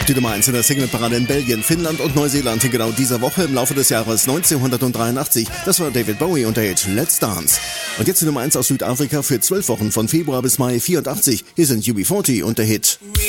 Die Nummer 1 in der Singleparade in Belgien, Finnland und Neuseeland in genau dieser Woche im Laufe des Jahres 1983. Das war David Bowie und der Hit Let's Dance. Und jetzt die Nummer 1 aus Südafrika für 12 Wochen von Februar bis Mai 84. Hier sind UB40 und der Hit